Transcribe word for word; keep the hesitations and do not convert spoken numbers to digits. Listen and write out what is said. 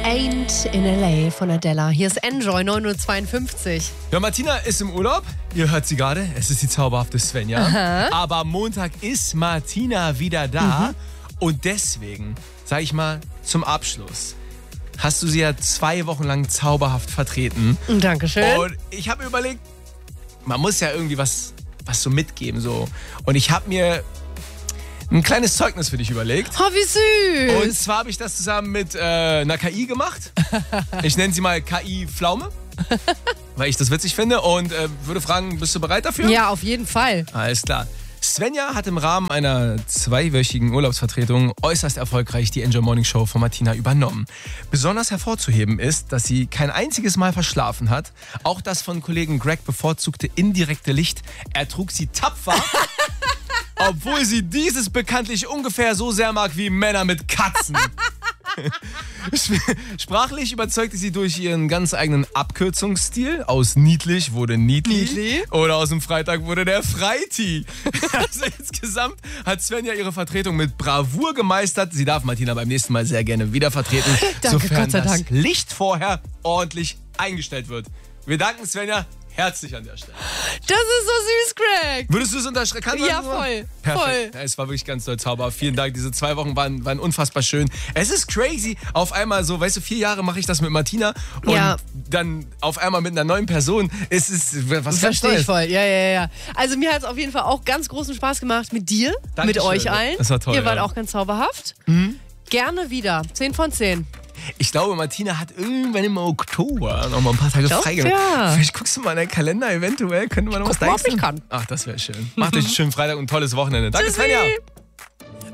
Ain't in L A von Adele. Hier ist Enjoy neun Uhr zweiundfünfzig. Ja, Martina ist im Urlaub. Ihr hört sie gerade. Es ist die zauberhafte Svenja. Aha. Aber am Montag ist Martina wieder da. Mhm. Und deswegen, sag ich mal, zum Abschluss hast du sie ja zwei Wochen lang zauberhaft vertreten. Dankeschön. Und ich habe mir überlegt, man muss ja irgendwie was, was so mitgeben. So. Und ich habe mir ein kleines Zeugnis für dich überlegt. Oh, wie süß. Und zwar habe ich das zusammen mit äh, einer K I gemacht. Ich nenne sie mal K I-Pflaume, weil ich das witzig finde. Und äh, würde fragen, bist du bereit dafür? Ja, auf jeden Fall. Alles klar. Svenja hat im Rahmen einer zweiwöchigen Urlaubsvertretung äußerst erfolgreich die Enjoy Morning Show von Martina übernommen. Besonders hervorzuheben ist, dass sie kein einziges Mal verschlafen hat. Auch das von Kollegen Greg bevorzugte indirekte Licht ertrug sie tapfer, obwohl sie dieses bekanntlich ungefähr so sehr mag wie Männer mit Katzen. Sprachlich überzeugte sie durch ihren ganz eigenen Abkürzungsstil. Aus niedlich wurde niedlich. Niedli. Oder aus dem Freitag wurde der Freiti. Also insgesamt hat Svenja ihre Vertretung mit Bravour gemeistert. Sie darf Martina beim nächsten Mal sehr gerne wieder vertreten, Danke, sofern Gott sei das Dank. Licht vorher ordentlich eingestellt wird. Wir danken Svenja herzlich an der Stelle. Das ist so süß, Greg. Würdest du es unterschreiben? Ja, voll. Perfekt. Voll. Ja, es war wirklich ganz doll zauberhaft. Vielen Dank. Diese zwei Wochen waren, waren unfassbar schön. Es ist crazy. Auf einmal so, weißt du, vier Jahre mache ich das mit Martina und Ja. dann auf einmal mit einer neuen Person. Es ist was ganz Verstehe ich Neues. voll. Ja, ja, ja. Also mir hat es auf jeden Fall auch ganz großen Spaß gemacht mit dir, Dankeschön. mit euch allen. Das war toll, Ihr wart ja. auch ganz zauberhaft. Gerne wieder. zehn von zehn. Ich glaube, Martina hat irgendwann im Oktober noch mal ein paar Tage Doch, freigenommen. ja. Vielleicht guckst du mal in deinen Kalender, eventuell könnte man noch was Guck mal, ob deichseln. ich kann. Ach, das wäre schön. Macht euch einen schönen Freitag und ein tolles Wochenende. Danke, Tschüssi. Svenja.